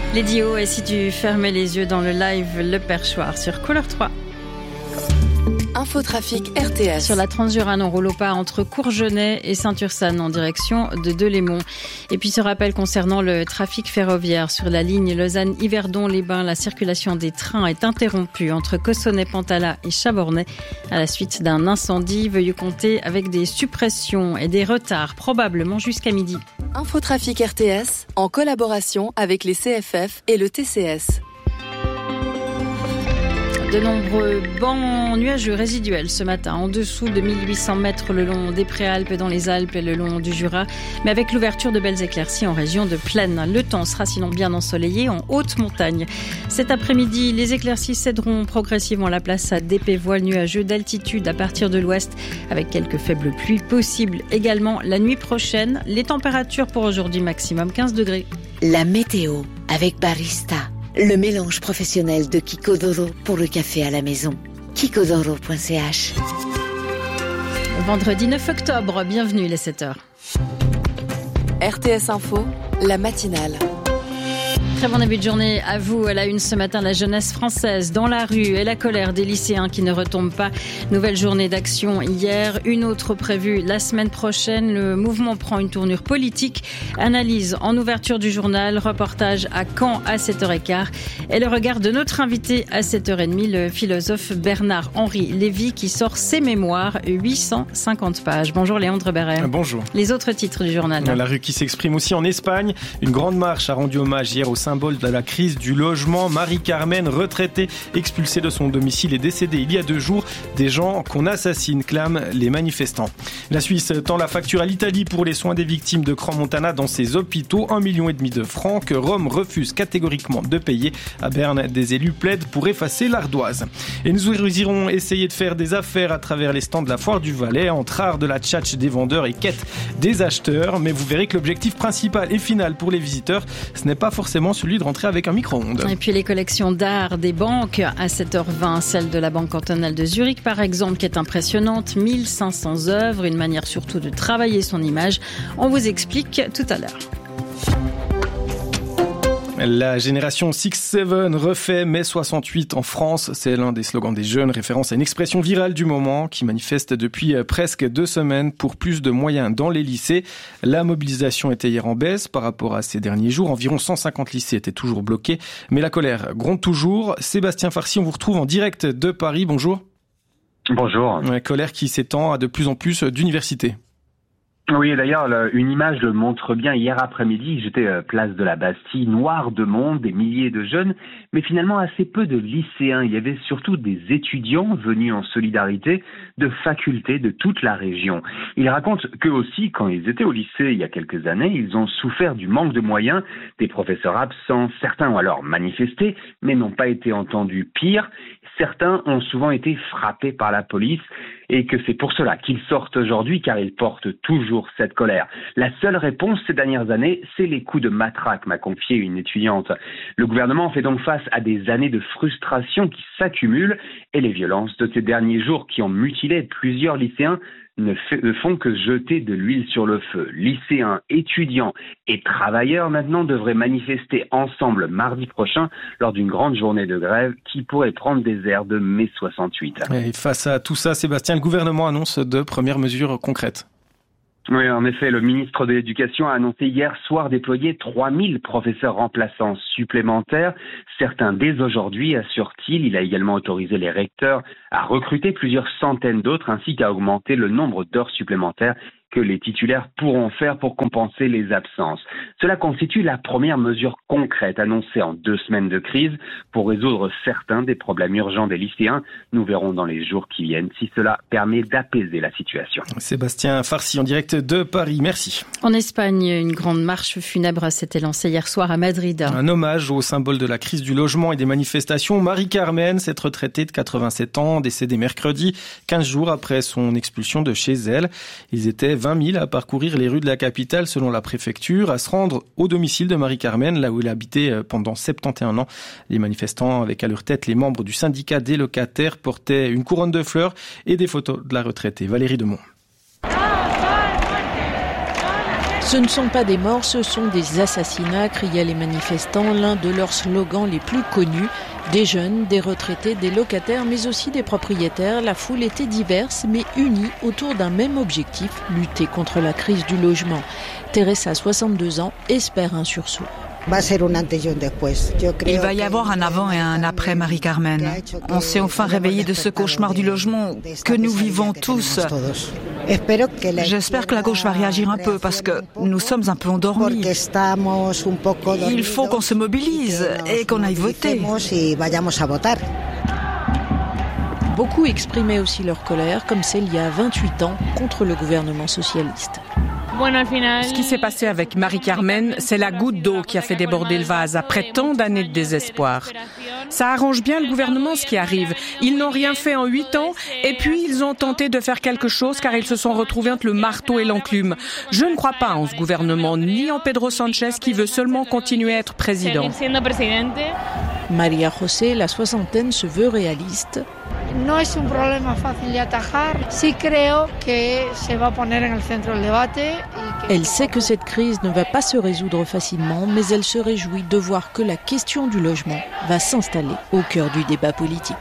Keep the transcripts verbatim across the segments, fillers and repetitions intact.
Les Dio, et si tu fermais les yeux dans le live Le Perchoir sur Couleur trois. Infotrafic R T S. Sur la Transjurane, on roule au pas entre Courgenay et Saint-Ursanne en direction de Delémont. Et puis ce rappel concernant le trafic ferroviaire sur la ligne Lausanne-Yverdon-les-Bains. La circulation des trains est interrompue entre Cossonay-Pantala et Chavornay à la suite d'un incendie. Veuillez compter avec des suppressions et des retards probablement jusqu'à midi. Infotrafic R T S en collaboration avec les C F F et le T C S. De nombreux bancs nuageux résiduels ce matin, en dessous de mille huit cents mètres le long des Préalpes, dans les Alpes et le long du Jura, mais avec l'ouverture de belles éclaircies en région de plaine. Le temps sera sinon bien ensoleillé en haute montagne. Cet après-midi, les éclaircies céderont progressivement la place à d'épais voiles nuageux d'altitude à partir de l'ouest, avec quelques faibles pluies possibles. Également la nuit prochaine, les températures pour aujourd'hui maximum quinze degrés. La météo avec Barista. Le mélange professionnel de Kikodoro pour le café à la maison. kikodoro point c h. Vendredi neuf octobre, bienvenue les sept heures. R T S Info, la matinale. Très bon début de journée à vous. À la une ce matin, la jeunesse française dans la rue et la colère des lycéens qui ne retombent pas. Nouvelle journée d'action hier, une autre prévue la semaine prochaine. Le mouvement prend une tournure politique. Analyse en ouverture du journal, reportage à Caen à sept heures quinze. Et le regard de notre invité à sept heures trente, le philosophe Bernard-Henri Lévy qui sort ses mémoires, huit cent cinquante pages. Bonjour Léandre Béret. Bonjour. Les autres titres du journal. La rue qui s'exprime aussi en Espagne. Une grande marche a rendu hommage hier au symbole de la crise du logement. Marie-Carmen, retraitée, expulsée de son domicile et décédée il y a deux jours. Des gens qu'on assassine, clament les manifestants. La Suisse tend la facture à l'Italie pour les soins des victimes de Crans-Montana dans ses hôpitaux. Un million et demi de francs que Rome refuse catégoriquement de payer. À Berne, des élus plaident pour effacer l'ardoise. Et nous irons essayer de faire des affaires à travers les stands de la Foire du Valais, entre art de la tchatch des vendeurs et quête des acheteurs. Mais vous verrez que l'objectif principal et final pour les visiteurs, ce n'est pas forcément celui de rentrer avec un micro-ondes. Et puis les collections d'art des banques à sept heures vingt, celle de la Banque cantonale de Zurich par exemple, qui est impressionnante, mille cinq cents œuvres, une manière surtout de travailler son image. On vous explique tout à l'heure. La génération six sept refait mai soixante-huit en France. C'est l'un des slogans des jeunes, référence à une expression virale du moment qui manifeste depuis presque deux semaines pour plus de moyens dans les lycées. La mobilisation était hier en baisse par rapport à ces derniers jours. Environ cent cinquante lycées étaient toujours bloqués. Mais la colère gronde toujours. Sébastien Farcy, on vous retrouve en direct de Paris. Bonjour. Bonjour. La colère qui s'étend à de plus en plus d'universités. Oui, d'ailleurs, une image le montre bien. Hier après-midi, j'étais place de la Bastille, noire de monde, des milliers de jeunes, mais finalement assez peu de lycéens. Il y avait surtout des étudiants venus en solidarité de facultés de toute la région. Ils racontent qu'eux aussi, quand ils étaient au lycée il y a quelques années, ils ont souffert du manque de moyens, des professeurs absents. Certains ont alors manifesté, mais n'ont pas été entendus. Pire, certains ont souvent été frappés par la police et que c'est pour cela qu'ils sortent aujourd'hui, car ils portent toujours cette colère. La seule réponse ces dernières années, c'est les coups de matraque, m'a confié une étudiante. Le gouvernement fait donc face à des années de frustration qui s'accumulent et les violences de ces derniers jours qui ont mutilé plusieurs lycéens ne, fait, ne font que jeter de l'huile sur le feu. Lycéens, étudiants et travailleurs maintenant devraient manifester ensemble mardi prochain lors d'une grande journée de grève qui pourrait prendre des airs de mai soixante-huit. Et face à tout ça, Sébastien, le gouvernement annonce de premières mesures concrètes. Oui, en effet, le ministre de l'Éducation a annoncé hier soir déployer trois mille professeurs remplaçants supplémentaires. Certains dès aujourd'hui, assure-t-il. Il a également autorisé les recteurs à recruter plusieurs centaines d'autres ainsi qu'à augmenter le nombre d'heures supplémentaires que les titulaires pourront faire pour compenser les absences. Cela constitue la première mesure concrète annoncée en deux semaines de crise pour résoudre certains des problèmes urgents des lycéens. Nous verrons dans les jours qui viennent si cela permet d'apaiser la situation. Sébastien Farcy en direct de Paris, merci. En Espagne, une grande marche funèbre s'était lancée hier soir à Madrid. Un hommage au symbole de la crise du logement et des manifestations. Marie-Carmen, cette retraitée de quatre-vingt-sept ans, décédée mercredi, quinze jours après son expulsion de chez elle. Ils étaient vingt mille à parcourir les rues de la capitale selon la préfecture, à se rendre au domicile de Marie-Carmen, là où elle habitait pendant soixante et un ans. Les manifestants, avec à leur tête les membres du syndicat des locataires, portaient une couronne de fleurs et des photos de la retraitée. Valérie Demont. Ce ne sont pas des morts, ce sont des assassinats, criaient les manifestants, l'un de leurs slogans les plus connus. Des jeunes, des retraités, des locataires, mais aussi des propriétaires. La foule était diverse, mais unie autour d'un même objectif, lutter contre la crise du logement. Teresa, soixante-deux ans, espère un sursaut. Il va y avoir un avant et un après Marie-Carmen. On s'est enfin réveillé de ce cauchemar du logement que nous vivons tous. J'espère que la gauche va réagir un peu parce que nous sommes un peu endormis. Il faut qu'on se mobilise et qu'on aille voter. Beaucoup exprimaient aussi leur colère, comme celle il y a vingt-huit ans, contre le gouvernement socialiste. Ce qui s'est passé avec Marie-Carmen, c'est la goutte d'eau qui a fait déborder le vase après tant d'années de désespoir. Ça arrange bien le gouvernement ce qui arrive. Ils n'ont rien fait en huit ans et puis ils ont tenté de faire quelque chose car ils se sont retrouvés entre le marteau et l'enclume. Je ne crois pas en ce gouvernement ni en Pedro Sánchez qui veut seulement continuer à être président. Maria José, la soixantaine, se veut réaliste. No es un problema fácil de atajar. Sí creo que se va a poner en el centro del debate. Elle sait que cette crise ne va pas se résoudre facilement, mais elle se réjouit de voir que la question du logement va s'installer au cœur du débat politique.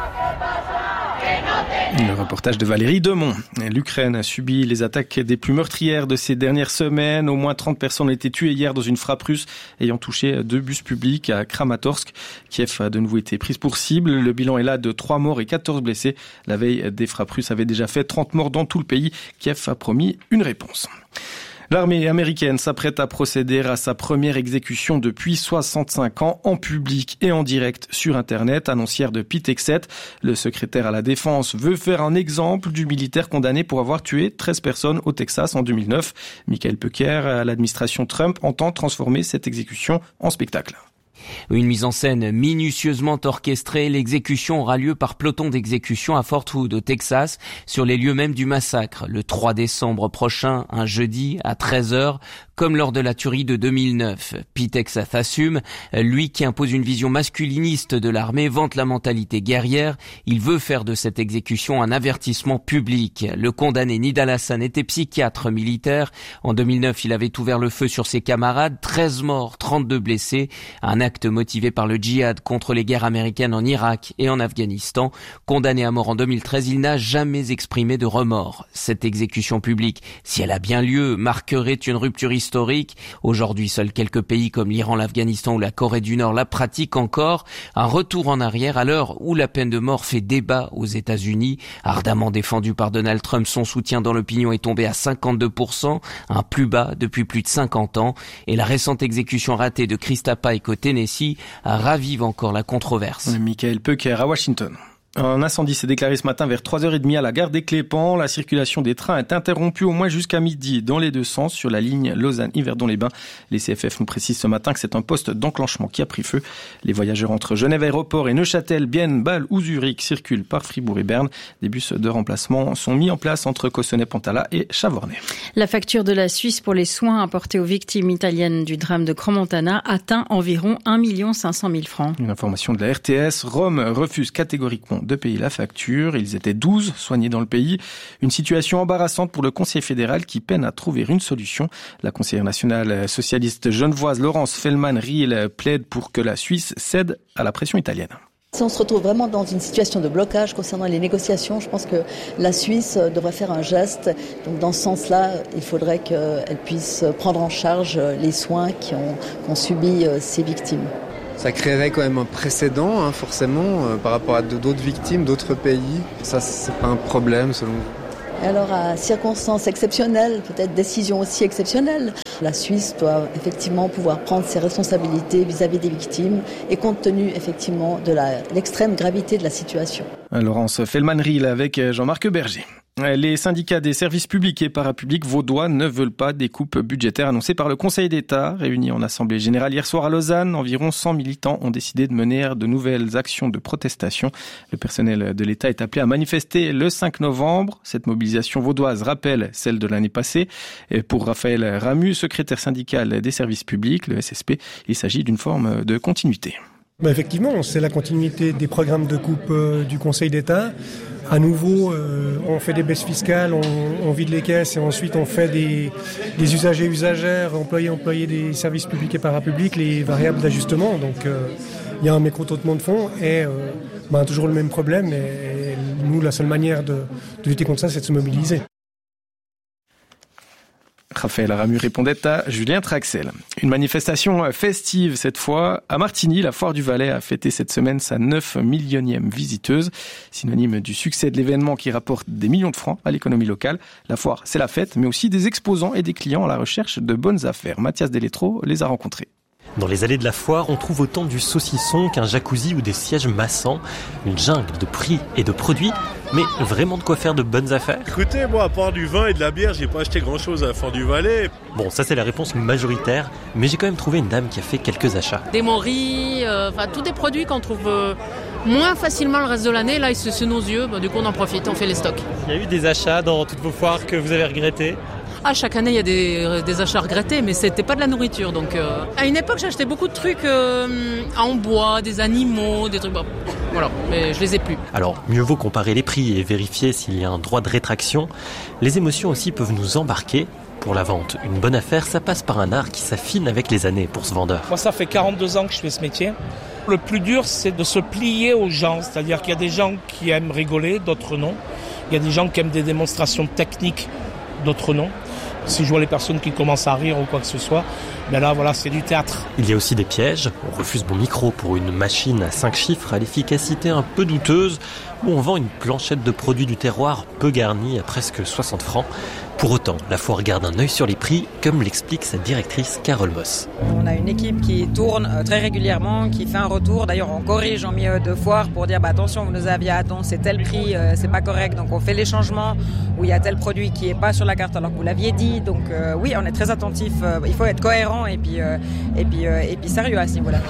Le reportage de Valérie Demont. L'Ukraine a subi les attaques des plus meurtrières de ces dernières semaines. Au moins trente personnes ont été tuées hier dans une frappe russe ayant touché deux bus publics à Kramatorsk. Kiev a de nouveau été prise pour cible. Le bilan est là de trois morts et quatorze blessés. La veille des frappes russes avait déjà fait trente morts dans tout le pays. Kiev a promis une réponse. L'armée américaine s'apprête à procéder à sa première exécution depuis soixante-cinq ans en public et en direct sur Internet, annoncière de Pete Hegseth. Le secrétaire à la Défense veut faire un exemple du militaire condamné pour avoir tué treize personnes au Texas en deux mille neuf. Michael Pecker, l'administration Trump, entend transformer cette exécution en spectacle. Une mise en scène minutieusement orchestrée, l'exécution aura lieu par peloton d'exécution à Fort Hood, au Texas, sur les lieux mêmes du massacre, le trois décembre prochain, un jeudi, à treize heures, comme lors de la tuerie de deux mille neuf. Pete Hegseth assume, lui qui impose une vision masculiniste de l'armée, vante la mentalité guerrière, il veut faire de cette exécution un avertissement public. Le condamné Nidal Hassan était psychiatre militaire. En deux mille neuf, il avait ouvert le feu sur ses camarades, treize morts, trente-deux blessés, un acte motivé par le djihad contre les guerres américaines en Irak et en Afghanistan. Condamné à mort en deux mille treize, il n'a jamais exprimé de remords. Cette exécution publique, si elle a bien lieu, marquerait une rupture historique. Aujourd'hui, seuls quelques pays comme l'Iran, l'Afghanistan ou la Corée du Nord la pratiquent encore. Un retour en arrière à l'heure où la peine de mort fait débat aux États-Unis. Ardemment défendu par Donald Trump, son soutien dans l'opinion est tombé à cinquante-deux pour cent, un plus bas depuis plus de cinquante ans. Et la récente exécution ratée de Krista Pike au Tennessee ravive encore la controverse. Michael Pecker à Washington. Un incendie s'est déclaré ce matin vers trois heures trente à la gare des Clépans. La circulation des trains est interrompue au moins jusqu'à midi dans les deux sens sur la ligne Lausanne-Yverdon-les-Bains. Les C F F nous précisent ce matin que c'est un poste d'enclenchement qui a pris feu. Les voyageurs entre Genève Aéroport et Neuchâtel, Bienne, Bâle ou Zurich circulent par Fribourg et Berne. Des bus de remplacement sont mis en place entre Cossonay-Pantala et Chavornay. La facture de la Suisse pour les soins apportés aux victimes italiennes du drame de Crans-Montana atteint environ un million cinq cent mille francs. Une information de la R T S. Rome refuse catégoriquement de payer la facture. Ils étaient douze soignés dans le pays. Une situation embarrassante pour le Conseil fédéral qui peine à trouver une solution. La conseillère nationale socialiste genevoise Laurence Fellman-Riel plaide pour que la Suisse cède à la pression italienne. Si on se retrouve vraiment dans une situation de blocage concernant les négociations, je pense que la Suisse devrait faire un geste. Donc dans ce sens-là, il faudrait qu'elle puisse prendre en charge les soins qui ont, qu'ont subi ces victimes. Ça créerait quand même un précédent, hein, forcément, euh, par rapport à d'autres victimes, d'autres pays. Ça, c'est pas un problème, selon vous? Et alors, à circonstances exceptionnelles, peut-être décisions aussi exceptionnelles, la Suisse doit effectivement pouvoir prendre ses responsabilités vis-à-vis des victimes et compte tenu effectivement de la, l'extrême gravité de la situation. Laurence Fellman-Riel avec Jean-Marc Berger. Les syndicats des services publics et parapublics vaudois ne veulent pas des coupes budgétaires annoncées par le Conseil d'État. Réunis en assemblée générale hier soir à Lausanne, environ cent militants ont décidé de mener de nouvelles actions de protestation. Le personnel de l'État est appelé à manifester le cinq novembre. Cette mobilisation vaudoise rappelle celle de l'année passée. Et pour Raphaël Ramu, secrétaire syndical des services publics, le S S P, il s'agit d'une forme de continuité. Bah effectivement, c'est la continuité des programmes de coupe euh, du Conseil d'État. À nouveau, euh, on fait des baisses fiscales, on, on vide les caisses et ensuite on fait des, des usagers usagères, employés employés des services publics et parapublics, les variables d'ajustement. Donc euh, il y a un mécontentement de fonds et euh, bah, toujours le même problème. Et, et nous, la seule manière de, de lutter contre ça, c'est de se mobiliser. Raphaël Ramu répondait à Julien Traxel. Une manifestation festive cette fois. À Martigny, la Foire du Valais a fêté cette semaine sa neuf millionième visiteuse. Synonyme du succès de l'événement qui rapporte des millions de francs à l'économie locale. La foire, c'est la fête, mais aussi des exposants et des clients à la recherche de bonnes affaires. Mathias Deletro les a rencontrés. Dans les allées de la foire, on trouve autant du saucisson qu'un jacuzzi ou des sièges massants. Une jungle de prix et de produits, mais vraiment de quoi faire de bonnes affaires. Écoutez, moi, à part du vin et de la bière, j'ai pas acheté grand-chose à la Foire du Valais. Bon, ça c'est la réponse majoritaire, mais j'ai quand même trouvé une dame qui a fait quelques achats. Des morilles, euh, enfin tous des produits qu'on trouve euh, moins facilement le reste de l'année. Là, ils se sous nos yeux, bah, du coup on en profite, on fait les stocks. Il y a eu des achats dans toutes vos foires que vous avez regrettés? Ah, chaque année, il y a des, des achats regrettés, mais c'était pas de la nourriture. Donc, euh... à une époque, j'achetais beaucoup de trucs euh, en bois, des animaux, des trucs... Bon, voilà, mais je les ai plus. Alors, mieux vaut comparer les prix et vérifier s'il y a un droit de rétraction. Les émotions aussi peuvent nous embarquer. Pour la vente, une bonne affaire, ça passe par un art qui s'affine avec les années pour ce vendeur. Moi, ça fait quarante-deux ans que je fais ce métier. Le plus dur, c'est de se plier aux gens. C'est-à-dire qu'il y a des gens qui aiment rigoler, d'autres non. Il y a des gens qui aiment des démonstrations techniques, d'autres non. Si je vois les personnes qui commencent à rire ou quoi que ce soit, ben là, voilà, c'est du théâtre. Il y a aussi des pièges. On refuse mon micro pour une machine à cinq chiffres à l'efficacité un peu douteuse, où on vend une planchette de produits du terroir peu garnie à presque soixante francs. Pour autant, la foire garde un œil sur les prix, comme l'explique sa directrice Carole Moss. On a une équipe qui tourne très régulièrement, qui fait un retour. D'ailleurs, on corrige en milieu de foire pour dire bah, attention, vous nous aviez attendu, c'est tel prix, euh, c'est pas correct. Donc on fait les changements où il y a tel produit qui est pas sur la carte alors que vous l'aviez dit. Donc euh, oui, on est très attentif. Euh, il faut être cohérent et puis euh, et puis euh, et puis sérieux à ce niveau-là.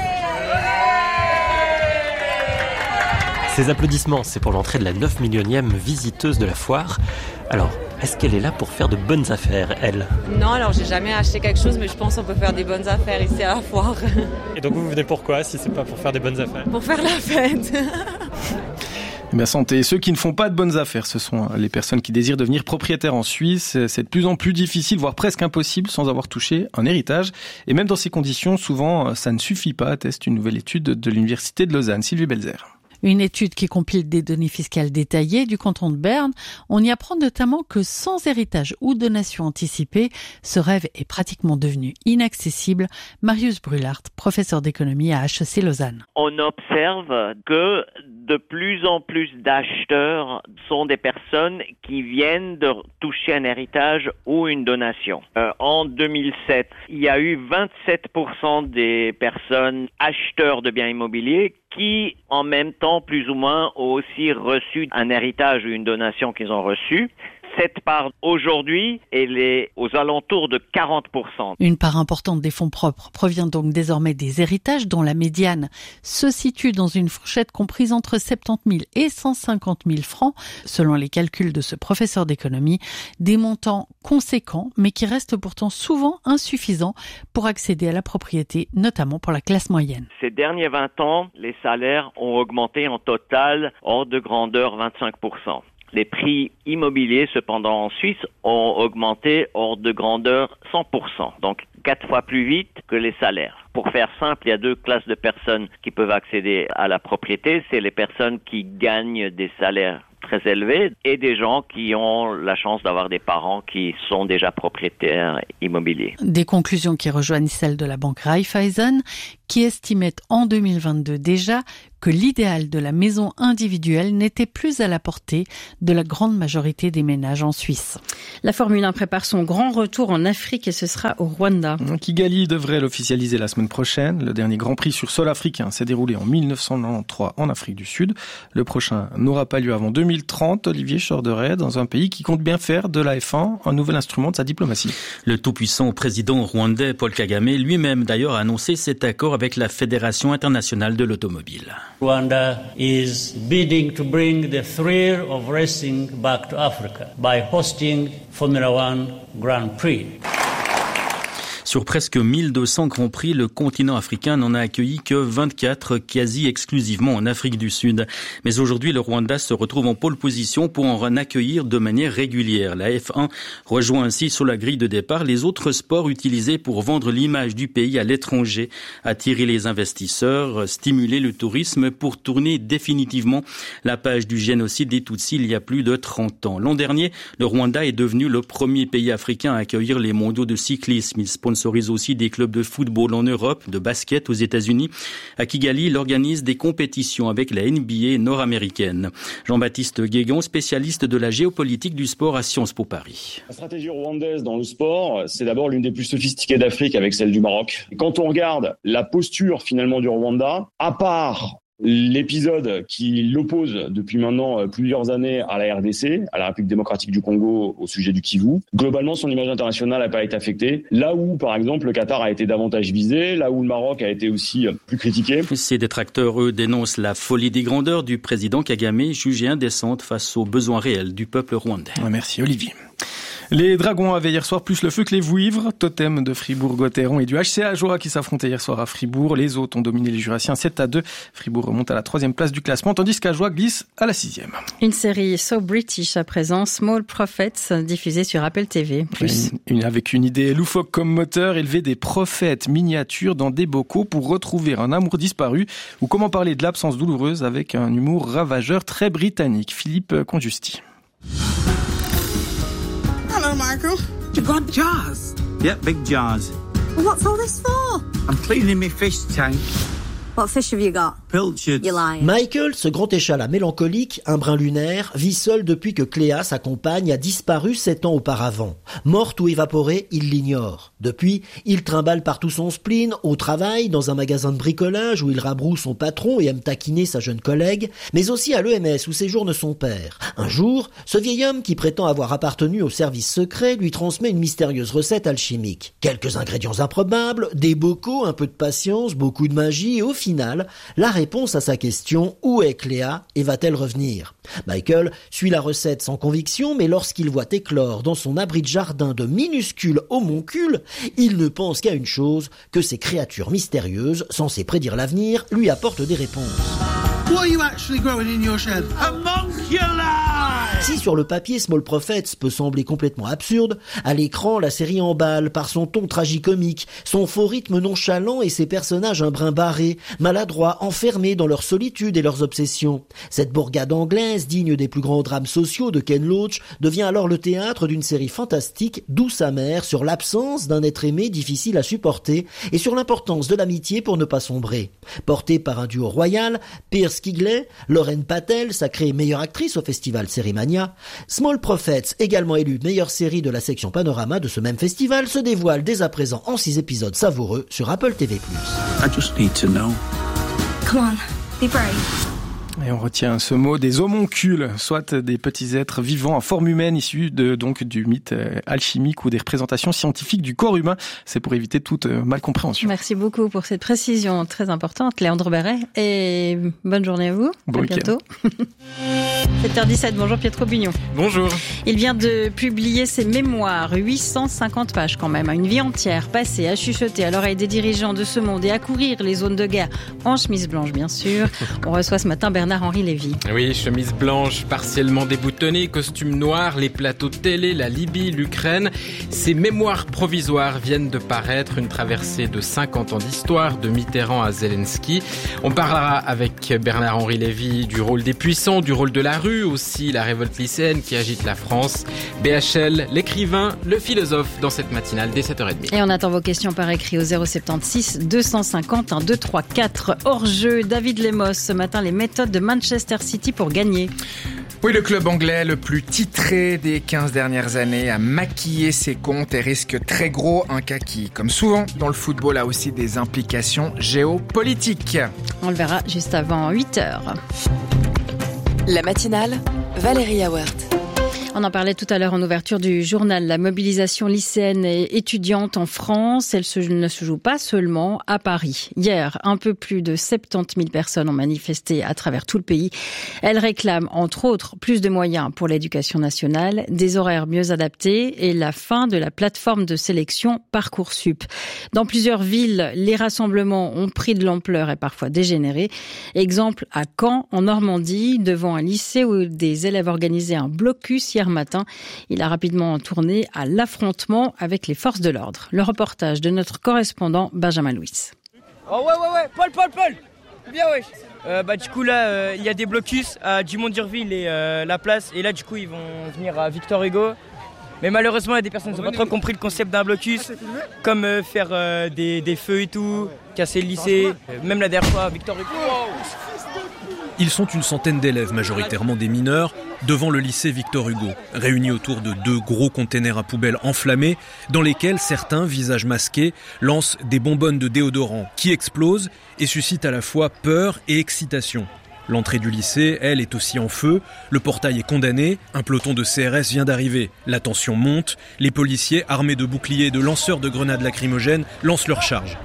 Ces applaudissements, c'est pour l'entrée de la neuf millionième visiteuse de la foire. Alors, est-ce qu'elle est là pour faire de bonnes affaires, elle? Non, alors j'ai jamais acheté quelque chose, mais je pense qu'on peut faire des bonnes affaires ici à la foire. Et donc vous venez pourquoi, si c'est pas pour faire des bonnes affaires? Pour faire la fête. Eh bien, santé. Ceux qui ne font pas de bonnes affaires, ce sont les personnes qui désirent devenir propriétaires en Suisse. C'est de plus en plus difficile, voire presque impossible, sans avoir touché un héritage. Et même dans ces conditions, souvent, ça ne suffit pas, atteste une nouvelle étude de l'Université de Lausanne. Sylvie Belzer. Une étude qui compile des données fiscales détaillées du canton de Berne. On y apprend notamment que sans héritage ou donation anticipée, ce rêve est pratiquement devenu inaccessible. Marius Brulart, professeur d'économie à H E C Lausanne. On observe que de plus en plus d'acheteurs sont des personnes qui viennent de toucher un héritage ou une donation. Euh, en deux mille sept, il y a eu vingt-sept pour cent des personnes acheteurs de biens immobiliers qui, en même temps, plus ou moins, ont aussi reçu un héritage ou une donation qu'ils ont reçu. Cette part, aujourd'hui, elle est aux alentours de quarante pour cent. Une part importante des fonds propres provient donc désormais des héritages, dont la médiane se situe dans une fourchette comprise entre soixante-dix mille et cent cinquante mille francs, selon les calculs de ce professeur d'économie. Des montants conséquents, mais qui restent pourtant souvent insuffisants pour accéder à la propriété, notamment pour la classe moyenne. Ces derniers vingt ans, les salaires ont augmenté en total hors de grandeur vingt-cinq pour cent. Les prix immobiliers, cependant, en Suisse, ont augmenté hors de grandeur cent pour cent, donc quatre fois plus vite que les salaires. Pour faire simple, il y a deux classes de personnes qui peuvent accéder à la propriété. C'est les personnes qui gagnent des salaires très élevés et des gens qui ont la chance d'avoir des parents qui sont déjà propriétaires immobiliers. Des conclusions qui rejoignent celles de la banque Raiffeisen, qui estimait en deux mille vingt-deux déjà que l'idéal de la maison individuelle n'était plus à la portée de la grande majorité des ménages en Suisse. La Formule un prépare son grand retour en Afrique et ce sera au Rwanda. Kigali devrait l'officialiser la semaine prochaine. Le dernier Grand Prix sur sol africain s'est déroulé en mille neuf cent quatre-vingt-treize en Afrique du Sud. Le prochain n'aura pas lieu avant deux mille trente. Olivier Chorderet, dans un pays qui compte bien faire de la F un un nouvel instrument de sa diplomatie. Le tout-puissant président rwandais Paul Kagame lui-même d'ailleurs a annoncé cet accord avec la Fédération internationale de l'automobile. Rwanda is bidding to bring the thrill of racing back to Africa by hosting Formula One Grand Prix. Sur presque mille deux cents grands prix, le continent africain n'en a accueilli que vingt-quatre, quasi exclusivement en Afrique du Sud. Mais aujourd'hui, le Rwanda se retrouve en pole position pour en accueillir de manière régulière. La F un rejoint ainsi sur la grille de départ les autres sports utilisés pour vendre l'image du pays à l'étranger, attirer les investisseurs, stimuler le tourisme pour tourner définitivement la page du génocide des Tutsis il y a plus de trente ans. L'an dernier, le Rwanda est devenu le premier pays africain à accueillir les mondiaux de cyclisme. Il sponsorise aussi des clubs de football en Europe, de basket aux États-Unis. À Kigali, il organise des compétitions avec la N B A nord-américaine. Jean-Baptiste Guégan, spécialiste de la géopolitique du sport à Sciences Po Paris. La stratégie rwandaise dans le sport, c'est d'abord l'une des plus sophistiquées d'Afrique avec celle du Maroc. Et quand on regarde la posture finalement du Rwanda, à part l'épisode qui l'oppose depuis maintenant plusieurs années à la R D C, à la République démocratique du Congo au sujet du Kivu, globalement son image internationale n'a pas été affectée. Là où, par exemple, le Qatar a été davantage visé, là où le Maroc a été aussi plus critiqué. Ces détracteurs, eux, dénoncent la folie des grandeurs du président Kagame, jugée indécente face aux besoins réels du peuple rwandais. Merci Olivier. Les Dragons avaient hier soir plus le feu que les vouivres, totem de Fribourg-Gotteron et du H C A Joie qui s'affrontaient hier soir à Fribourg. Les autres ont dominé les Jurassiens sept à deux. Fribourg remonte à la troisième place du classement, tandis qu'Ajoie glisse à la sixième. Une série So British à présent, Small Prophets, diffusée sur Apple T V plus. Une, une, avec une idée loufoque comme moteur, élever des prophètes miniatures dans des bocaux pour retrouver un amour disparu, ou comment parler de l'absence douloureuse avec un humour ravageur très britannique. Philippe Conjusti. Hello, Michael. You got jars? Yep, big jars. What's all this for? I'm cleaning my fish tank. What fish have you got? Pilchards. You're lying. Michael, ce grand échalas mélancolique, un brin lunaire, vit seul depuis que Cléa, sa compagne, a disparu sept ans auparavant. Morte ou évaporée, il l'ignore. Depuis, il trimballe partout son spleen, au travail, dans un magasin de bricolage où il rabroue son patron et aime taquiner sa jeune collègue, mais aussi à l'E M S où séjourne son père. Un jour, ce vieil homme qui prétend avoir appartenu au service secret lui transmet une mystérieuse recette alchimique. Quelques ingrédients improbables, des bocaux, un peu de patience, beaucoup de magie et au final, la réponse à sa question « Où est Cléa et va-t-elle revenir ?» Michael suit la recette sans conviction, mais lorsqu'il voit éclore dans son abri de jardin de minuscules homoncules, il ne pense qu'à une chose, que ces créatures mystérieuses, censées prédire l'avenir, lui apportent des réponses. What are you actually growing in your shed? Homunculus! Si sur le papier Small Prophets peut sembler complètement absurde, à l'écran la série emballe par son ton tragicomique, son faux rythme nonchalant et ses personnages un brin barrés, maladroits, enfermés dans leur solitude et leurs obsessions. Cette bourgade anglaise, digne des plus grands drames sociaux de Ken Loach, devient alors le théâtre d'une série fantastique, douce amère, sur l'absence d'un être aimé difficile à supporter et sur l'importance de l'amitié pour ne pas sombrer. Portée par un duo royal, Pierce Kigley, Lauren Patel, sacrée meilleure actrice au festival Sérimania, Small Prophets, également élue meilleure série de la section Panorama de ce même festival, se dévoile dès à présent en six épisodes savoureux sur Apple T V plus. I just need to know. Come on, be brave. Et on retient ce mot des homoncules, soit des petits êtres vivants en forme humaine issus de, donc, du mythe alchimique ou des représentations scientifiques du corps humain. C'est pour éviter toute malcompréhension. Merci beaucoup pour cette précision très importante, Léandre Berret. Et bonne journée à vous. Bon à bientôt. sept heures dix-sept, bonjour Pietro Bugnon. Bonjour. Il vient de publier ses mémoires, huit cent cinquante pages quand même, une vie entière passée à chuchoter à l'oreille des dirigeants de ce monde et à courir les zones de guerre en chemise blanche bien sûr. On reçoit ce matin Bernard-Henri Lévy. Oui, chemise blanche partiellement déboutonnée, costume noir, les plateaux de télé, la Libye, l'Ukraine. Ces mémoires provisoires viennent de paraître, une traversée de cinquante ans d'histoire, de Mitterrand à Zelensky. On parlera avec Bernard-Henri Lévy du rôle des puissants, du rôle de la rue, aussi la révolte lycéenne qui agite la France. B H L, l'écrivain, le philosophe dans cette matinale dès sept heures trente. Et on attend vos questions par écrit au zéro soixante-seize deux cent cinquante un deux trois quatre. Hors jeu, David Lemos, ce matin les méthodes de Manchester City pour gagner. Oui, le club anglais le plus titré des quinze dernières années a maquillé ses comptes et risque très gros. Un cas qui, comme souvent dans le football, a aussi des implications géopolitiques. On le verra juste avant huit heures. La matinale, Valérie Awert. On en parlait tout à l'heure en ouverture du journal. La mobilisation lycéenne et étudiante en France, elle se, ne se joue pas seulement à Paris. Hier, un peu plus de soixante-dix mille personnes ont manifesté à travers tout le pays. Elles réclament, entre autres, plus de moyens pour l'éducation nationale, des horaires mieux adaptés et la fin de la plateforme de sélection Parcoursup. Dans plusieurs villes, les rassemblements ont pris de l'ampleur et parfois dégénéré. Exemple à Caen, en Normandie, devant un lycée où des élèves organisaient un blocus hier matin. Il a rapidement tourné à l'affrontement avec les forces de l'ordre. Le reportage de notre correspondant Benjamin Louis. Oh ouais, ouais, ouais, Paul, Paul, Paul Bien, ouais. Euh, bah, du coup, là, il euh, y a des blocus à Dumont-d'Urville et euh, La Place. Et là, du coup, ils vont venir à Victor Hugo. Mais malheureusement, il y a des personnes qui n'ont pas trop compris le concept d'un blocus, comme euh, faire euh, des, des feux et tout, casser le lycée. Euh, même la dernière fois, Victor Hugo. Ils sont une centaine d'élèves, majoritairement des mineurs, devant le lycée Victor Hugo, réunis autour de deux gros containers à poubelles enflammés, dans lesquels certains, visages masqués, lancent des bonbonnes de déodorant qui explosent et suscitent à la fois peur et excitation. L'entrée du lycée, elle, est aussi en feu. Le portail est condamné. Un peloton de C R S vient d'arriver. La tension monte. Les policiers, armés de boucliers et de lanceurs de grenades lacrymogènes, lancent leur charge.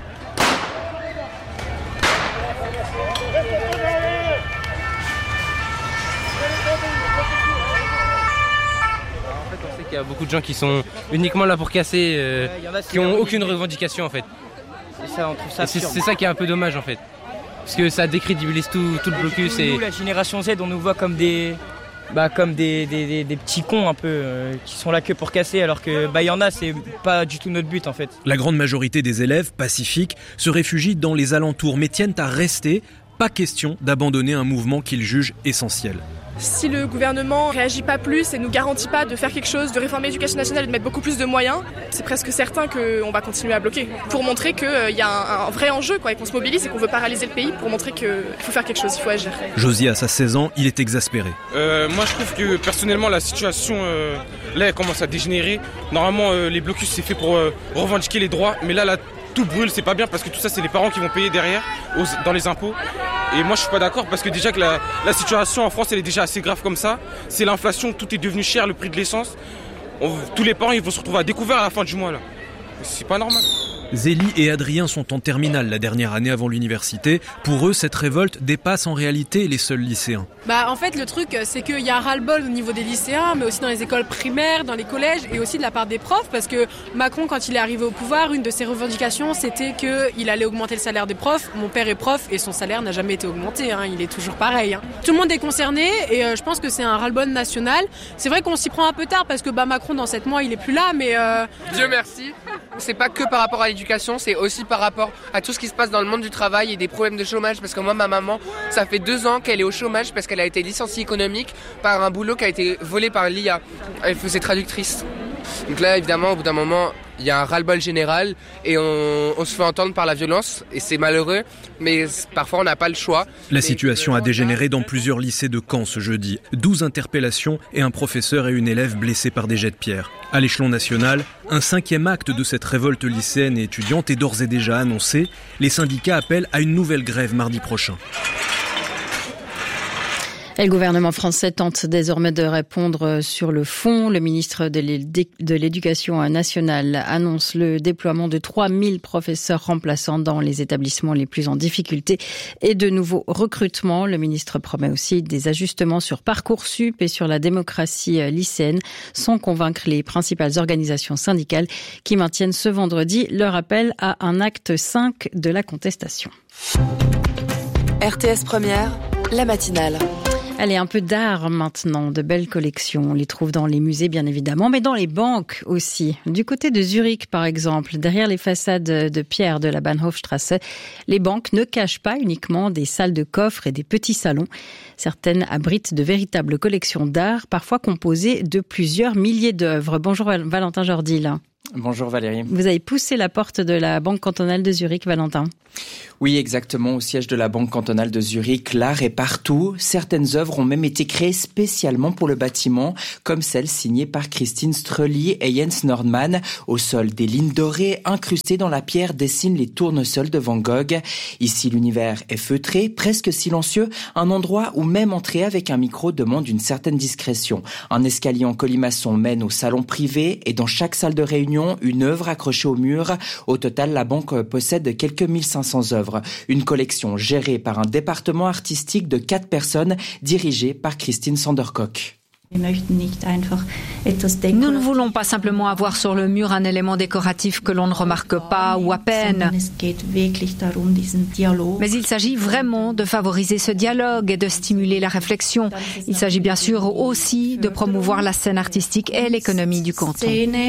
Il y a beaucoup de gens qui sont uniquement là pour casser, euh, qui n'ont aucune revendication en fait. C'est ça, on trouve ça c'est, c'est ça qui est un peu dommage en fait. Parce que ça décrédibilise tout, tout le blocus. Nous, et... la génération Z, on nous voit comme des, bah, comme des, des, des, des petits cons un peu, euh, qui sont là que pour casser, alors que bah, y en a, c'est pas du tout notre but en fait. La grande majorité des élèves, pacifiques, se réfugient dans les alentours, mais tiennent à rester. Pas question d'abandonner un mouvement qu'ils jugent essentiel. Si le gouvernement ne réagit pas plus et ne nous garantit pas de faire quelque chose, de réformer l'éducation nationale et de mettre beaucoup plus de moyens, c'est presque certain qu'on va continuer à bloquer. Pour montrer qu'il euh, y a un, un vrai enjeu quoi, et qu'on se mobilise et qu'on veut paralyser le pays pour montrer qu'il faut faire quelque chose, il faut agir. Josias a seize ans, il est exaspéré. Euh, moi je trouve que personnellement la situation euh, là elle commence à dégénérer. Normalement euh, les blocus c'est fait pour euh, revendiquer les droits, mais là, là tout brûle, c'est pas bien parce que tout ça c'est les parents qui vont payer derrière aux, dans les impôts. Et moi je suis pas d'accord parce que déjà que la, la situation en France elle est déjà assez grave comme ça. C'est l'inflation, tout est devenu cher, le prix de l'essence. On, tous les parents ils vont se retrouver à découvert à la fin du mois là. C'est pas normal. Zélie et Adrien sont en terminale la dernière année avant l'université. Pour eux, cette révolte dépasse en réalité les seuls lycéens. Bah, en fait, le truc, c'est qu'il y a un ras-le-bol au niveau des lycéens, mais aussi dans les écoles primaires, dans les collèges et aussi de la part des profs, parce que Macron, quand il est arrivé au pouvoir, une de ses revendications, c'était qu'il allait augmenter le salaire des profs. Mon père est prof et son salaire n'a jamais été augmenté, hein, il est toujours pareil. Hein. Tout le monde est concerné et euh, je pense que c'est un ras-le-bol national. C'est vrai qu'on s'y prend un peu tard parce que bah, Macron, dans sept mois, il est plus là, mais... Euh... Dieu merci. C'est pas que par rapport à l'éducation, c'est aussi par rapport à tout ce qui se passe dans le monde du travail et des problèmes de chômage. Parce que moi, ma maman, ça fait deux ans qu'elle est au chômage parce qu'elle a été licenciée économique par un boulot qui a été volé par l'I A. Elle faisait traductrice. Donc là, évidemment, au bout d'un moment, il y a un ras-le-bol général et on, on se fait entendre par la violence et c'est malheureux, mais parfois on n'a pas le choix. La situation a dégénéré dans plusieurs lycées de Caen ce jeudi. douze interpellations et un professeur et une élève blessés par des jets de pierre. À l'échelon national, un cinquième acte de cette révolte lycéenne et étudiante est d'ores et déjà annoncé. Les syndicats appellent à une nouvelle grève mardi prochain. Et le gouvernement français tente désormais de répondre sur le fond. Le ministre de l'Éducation nationale annonce le déploiement de trois mille professeurs remplaçants dans les établissements les plus en difficulté et de nouveaux recrutements. Le ministre promet aussi des ajustements sur Parcoursup et sur la démocratie lycéenne, sans convaincre les principales organisations syndicales qui maintiennent ce vendredi leur appel à un acte cinq de la contestation. R T S Première, la matinale. Allez, un peu d'art maintenant, de belles collections. On les trouve dans les musées, bien évidemment, mais dans les banques aussi. Du côté de Zurich, par exemple, derrière les façades de pierre de la Bahnhofstrasse, les banques ne cachent pas uniquement des salles de coffres et des petits salons. Certaines abritent de véritables collections d'art, parfois composées de plusieurs milliers d'œuvres. Bonjour Valentin Jordil. Bonjour Valérie. Vous avez poussé la porte de la Banque cantonale de Zurich, Valentin. Oui, exactement, au siège de la Banque cantonale de Zurich. L'art est partout. Certaines œuvres ont même été créées spécialement pour le bâtiment, comme celle signée par Christine Strelly et Jens Nordmann. Au sol, des lignes dorées incrustées dans la pierre dessinent les tournesols de Van Gogh. Ici, l'univers est feutré, presque silencieux, un endroit où même entrer avec un micro demande une certaine discrétion. Un escalier en colimaçon mène au salon privé et dans chaque salle de réunion, une œuvre accrochée au mur. Au total, la banque possède quelques mille cinq cents œuvres. Une collection gérée par un département artistique de quatre personnes dirigé par Christine Sandercock. Nous ne voulons pas simplement avoir sur le mur un élément décoratif que l'on ne remarque pas ou à peine. Mais il s'agit vraiment de favoriser ce dialogue et de stimuler la réflexion. Il s'agit bien sûr aussi de promouvoir la scène artistique et l'économie du canton.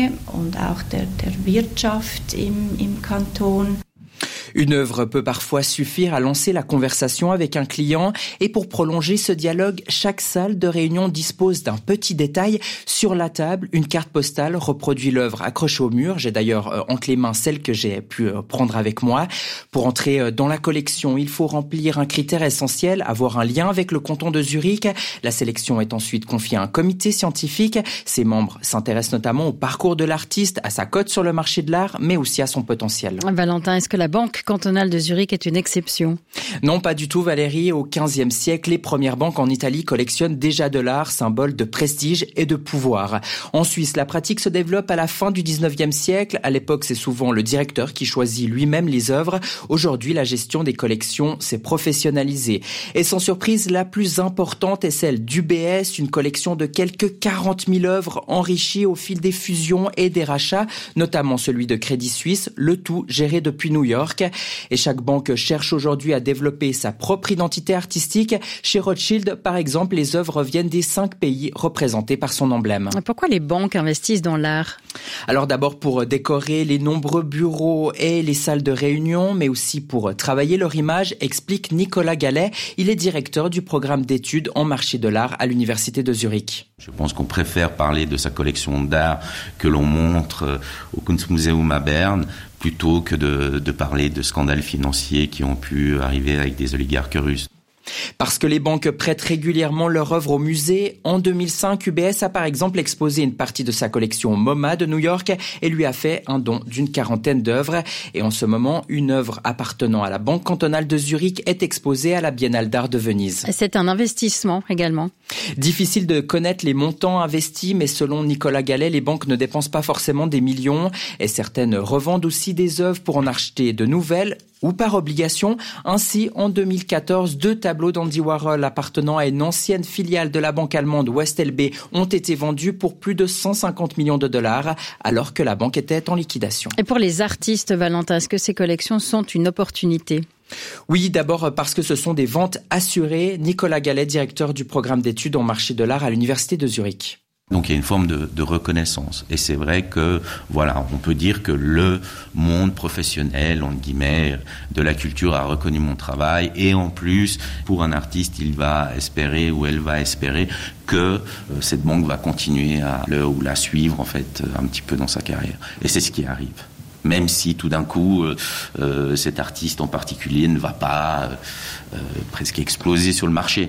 Une œuvre peut parfois suffire à lancer la conversation avec un client et pour prolonger ce dialogue, chaque salle de réunion dispose d'un petit détail. Sur la table, une carte postale reproduit l'œuvre accrochée au mur. J'ai d'ailleurs entre les mains celle que j'ai pu prendre avec moi. Pour entrer dans la collection, il faut remplir un critère essentiel, avoir un lien avec le canton de Zurich. La sélection est ensuite confiée à un comité scientifique. Ses membres s'intéressent notamment au parcours de l'artiste, à sa cote sur le marché de l'art, mais aussi à son potentiel. Valentin, est-ce que la banque cantonale de Zurich est une exception? Non, pas du tout Valérie. Au quinzième siècle, les premières banques en Italie collectionnent déjà de l'art, symbole de prestige et de pouvoir. En Suisse, la pratique se développe à la fin du dix-neuvième siècle. À l'époque, c'est souvent le directeur qui choisit lui-même les œuvres. Aujourd'hui, la gestion des collections s'est professionnalisée. Et sans surprise, la plus importante est celle d'U B S, une collection de quelques quarante mille œuvres enrichies au fil des fusions et des rachats, notamment celui de Crédit Suisse, le tout géré depuis New York. Et chaque banque cherche aujourd'hui à développer sa propre identité artistique. Chez Rothschild, par exemple, les œuvres viennent des cinq pays représentés par son emblème. Pourquoi les banques investissent dans l'art? Alors d'abord pour décorer les nombreux bureaux et les salles de réunion, mais aussi pour travailler leur image, explique Nicolas Gallet. Il est directeur du programme d'études en marché de l'art à l'université de Zurich. Je pense qu'on préfère parler de sa collection d'art que l'on montre au Kunstmuseum à Berne, plutôt que de, de parler de scandales financiers qui ont pu arriver avec des oligarques russes. Parce que les banques prêtent régulièrement leur œuvre au musée. En deux mille cinq, U B S a par exemple exposé une partie de sa collection MoMA de New York et lui a fait un don d'une quarantaine d'œuvres. Et en ce moment, une œuvre appartenant à la Banque cantonale de Zurich est exposée à la Biennale d'art de Venise. C'est un investissement également. Difficile de connaître les montants investis, mais selon Nicolas Gallet, les banques ne dépensent pas forcément des millions et certaines revendent aussi des œuvres pour en acheter de nouvelles ou par obligation. Ainsi, en deux mille quatorze, deux tableaux d'Andy Warhol appartenant à une ancienne filiale de la banque allemande West L B ont été vendus pour plus de cent cinquante millions de dollars, alors que la banque était en liquidation. Et pour les artistes, Valentin, est-ce que ces collections sont une opportunité ? Oui, d'abord parce que ce sont des ventes assurées. Nicolas Gallet, directeur du programme d'études en marché de l'art à l'université de Zurich. Donc il y a une forme de, de reconnaissance. Et c'est vrai que, voilà, on peut dire que le monde professionnel, entre guillemets, de la culture a reconnu mon travail. Et en plus, pour un artiste, il va espérer ou elle va espérer que euh, cette banque va continuer à le ou la suivre, en fait, un petit peu dans sa carrière. Et c'est ce qui arrive. Même si tout d'un coup, euh, euh, cet artiste en particulier ne va pas euh, euh, presque exploser sur le marché.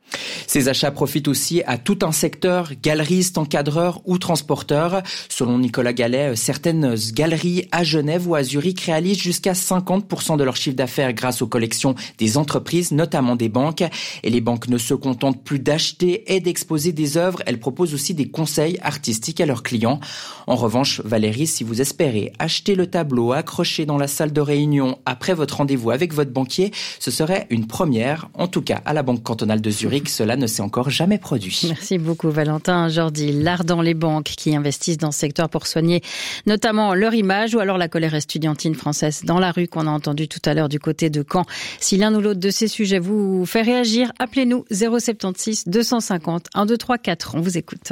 Ces achats profitent aussi à tout un secteur, galeristes, encadreurs ou transporteurs. Selon Nicolas Gallet, certaines galeries à Genève ou à Zurich réalisent jusqu'à cinquante pour cent de leur chiffre d'affaires grâce aux collections des entreprises, notamment des banques. Et les banques ne se contentent plus d'acheter et d'exposer des œuvres, elles proposent aussi des conseils artistiques à leurs clients. En revanche, Valérie, si vous espérez acheter le tableau accroché dans la salle de réunion après votre rendez-vous avec votre banquier, ce serait une première, en tout cas à la Banque cantonale de Zurich. Cela ne s'est encore jamais produit. Merci beaucoup Valentin. Jordi, l'art dans les banques qui investissent dans ce secteur pour soigner notamment leur image ou alors la colère estudiantine française dans la rue qu'on a entendu tout à l'heure du côté de Caen. Si l'un ou l'autre de ces sujets vous fait réagir, appelez-nous zéro sept six deux cent cinquante un deux trois quatre. On vous écoute.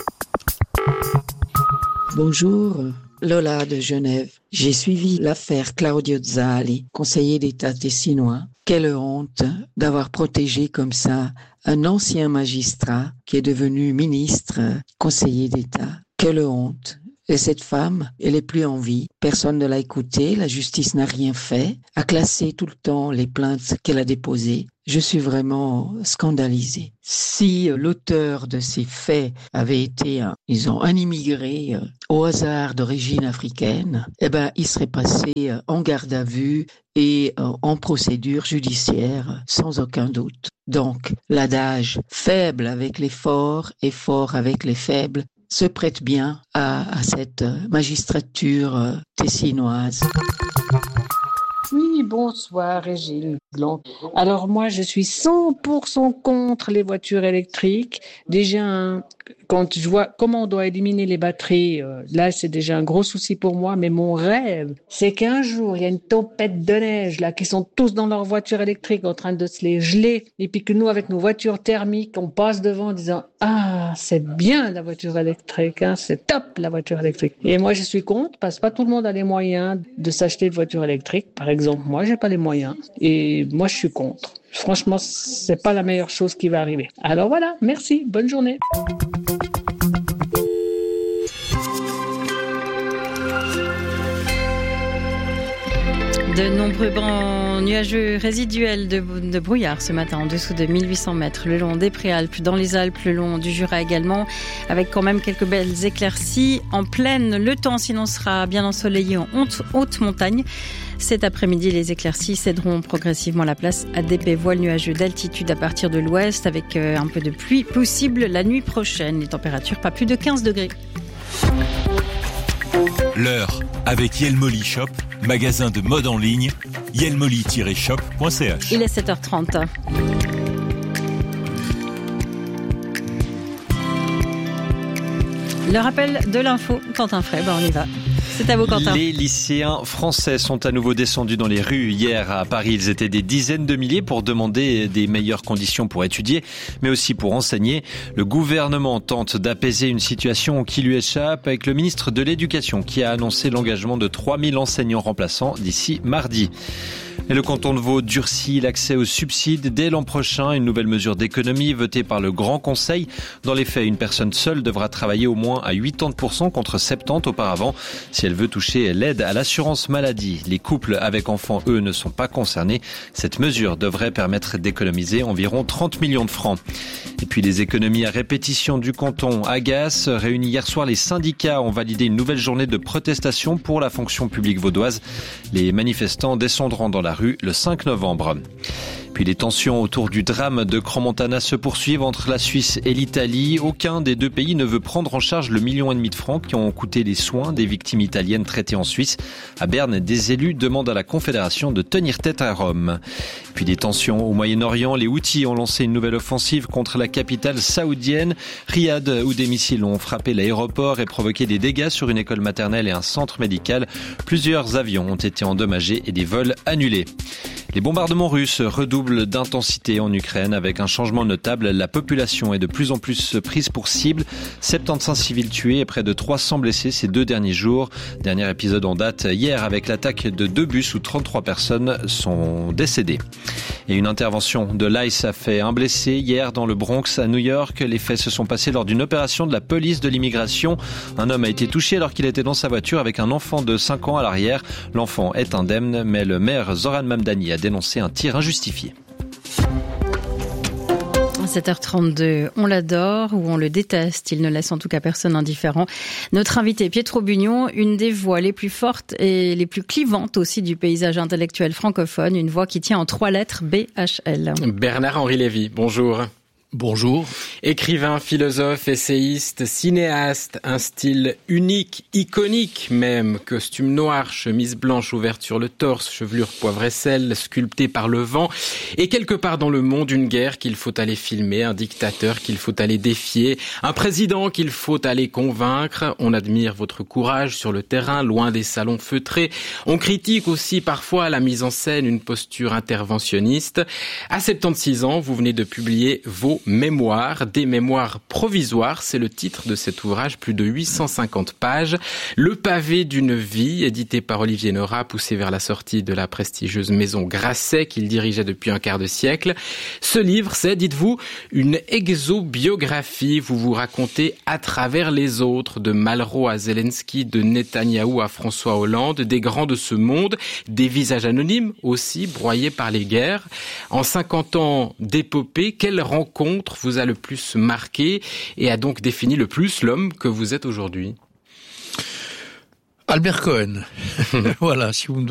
Bonjour, Lola de Genève. J'ai suivi l'affaire Claudio Zali, conseiller d'État tessinois. Quelle honte d'avoir protégé comme ça un ancien magistrat qui est devenu ministre, conseiller d'État. Quelle honte. Et cette femme, elle est plus en vie. Personne ne l'a écoutée, la justice n'a rien fait, a classé tout le temps les plaintes qu'elle a déposées. Je suis vraiment scandalisée. Si l'auteur de ces faits avait été, un, disons, un immigré euh, au hasard d'origine africaine, eh ben, il serait passé euh, en garde à vue et euh, en procédure judiciaire, sans aucun doute. Donc, l'adage « faible avec les forts et fort avec les faibles » se prête bien à, à cette magistrature euh, tessinoise. Oui, bonsoir Régine Blanc. Alors moi, je suis cent pour cent contre les voitures électriques. Déjà, hein, quand je vois comment on doit éliminer les batteries, euh, là, c'est déjà un gros souci pour moi. Mais mon rêve, c'est qu'un jour, il y a une tempête de neige, là, qui sont tous dans leur voiture électrique en train de se les geler. Et puis que nous, avec nos voitures thermiques, on passe devant en disant « Ah, c'est bien la voiture électrique, hein, c'est top la voiture électrique. » Et moi, je suis contre parce que pas tout le monde a les moyens de s'acheter une voiture électrique. Par exemple, moi, j'ai pas les moyens. Et moi, je suis contre. Franchement, c'est pas la meilleure chose qui va arriver. Alors voilà, merci, bonne journée. De nombreux bancs nuageux résiduels de, de brouillard ce matin en dessous de mille huit cents mètres le long des Préalpes, dans les Alpes, le long du Jura également, avec quand même quelques belles éclaircies en pleine. Le temps sinon sera bien ensoleillé en haute, haute montagne. Cet après-midi, les éclaircies céderont progressivement la place à d'épais voiles nuageux d'altitude à partir de l'ouest, avec un peu de pluie possible la nuit prochaine. Les températures pas plus de quinze degrés. L'heure avec Yelmoli Shop, magasin de mode en ligne, yelmoli tiret shop point c h. Il est sept heures trente. Le rappel de l'info, Quentin Frey, ben on y va. C'est à vous, Quentin. Les lycéens français sont à nouveau descendus dans les rues. Hier, à Paris, ils étaient des dizaines de milliers pour demander des meilleures conditions pour étudier, mais aussi pour enseigner. Le gouvernement tente d'apaiser une situation qui lui échappe avec le ministre de l'Éducation qui a annoncé l'engagement de trois mille enseignants remplaçants d'ici mardi. Et le canton de Vaud durcit l'accès aux subsides dès l'an prochain. Une nouvelle mesure d'économie votée par le Grand Conseil. Dans les faits, une personne seule devra travailler au moins à quatre-vingt-dix pour cent contre soixante-dix auparavant si elle veut toucher l'aide à l'assurance maladie. Les couples avec enfants, eux, ne sont pas concernés. Cette mesure devrait permettre d'économiser environ trente millions de francs. Et puis les économies à répétition du canton agacent. Réunis hier soir, les syndicats ont validé une nouvelle journée de protestation pour la fonction publique vaudoise. Les manifestants descendront dans la rue le cinq novembre. Puis les tensions autour du drame de Crans-Montana se poursuivent entre la Suisse et l'Italie. Aucun des deux pays ne veut prendre en charge le million et demi de francs qui ont coûté les soins des victimes italiennes traitées en Suisse. À Berne, des élus demandent à la Confédération de tenir tête à Rome. Puis des tensions au Moyen-Orient. Les Houthis ont lancé une nouvelle offensive contre la capitale saoudienne, Riyad, où des missiles ont frappé l'aéroport et provoqué des dégâts sur une école maternelle et un centre médical. Plusieurs avions ont été endommagés et des vols annulés. Les bombardements russes redoublent d'intensité en Ukraine avec un changement notable. La population est de plus en plus prise pour cible. soixante-quinze civils tués et près de trois cents blessés ces deux derniers jours. Dernier épisode en date hier avec l'attaque de deux bus où trente-trois personnes sont décédées. Et une intervention de l'I C E a fait un blessé hier dans le Bronx à New York. Les faits se sont passés lors d'une opération de la police de l'immigration. Un homme a été touché alors qu'il était dans sa voiture avec un enfant de cinq ans à l'arrière. L'enfant est indemne, mais le maire Zoran Mamdani a dénoncé un tir injustifié. sept heures trente-deux, on l'adore ou on le déteste, il ne laisse en tout cas personne indifférent. Notre invité Pietro Bugnon, une des voix les plus fortes et les plus clivantes aussi du paysage intellectuel francophone, une voix qui tient en trois lettres B H L. Bernard-Henri Lévy, bonjour. Bonjour. Écrivain, philosophe, essayiste, cinéaste, un style unique, iconique même, costume noir, chemise blanche ouverte sur le torse, chevelure poivre et sel, sculptée par le vent, et quelque part dans le monde, une guerre qu'il faut aller filmer, un dictateur qu'il faut aller défier, un président qu'il faut aller convaincre. On admire votre courage sur le terrain, loin des salons feutrés. On critique aussi parfois la mise en scène, une posture interventionniste. À soixante-seize ans, vous venez de publier Vos vos mémoires. Des mémoires provisoires, c'est le titre de cet ouvrage, plus de huit cent cinquante pages. Le pavé d'une vie, édité par Olivier Nora, poussé vers la sortie de la prestigieuse maison Grasset qu'il dirigeait depuis un quart de siècle. Ce livre, c'est, dites-vous, une exobiographie. Vous vous racontez à travers les autres, de Malraux à Zelensky, de Netanyahou à François Hollande, des grands de ce monde, des visages anonymes aussi, broyés par les guerres. En cinquante ans d'épopée, quelle rencontre vous a le plus marqué et a donc défini le plus l'homme que vous êtes aujourd'hui ? Albert Cohen. Voilà, si vous me